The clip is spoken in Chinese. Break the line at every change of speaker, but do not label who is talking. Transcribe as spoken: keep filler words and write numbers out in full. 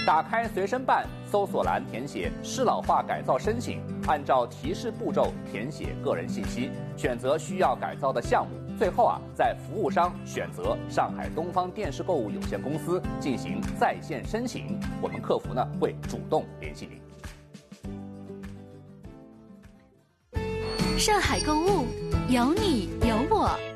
打开随身办，搜索栏填写适老化改造申请，按照提示步骤填写个人信息，选择需要改造的项目。最后啊，在服务商选择上海东方电视购物有限公司进行在线申请，我们客服呢会主动联系您。
上海购物，有你有我。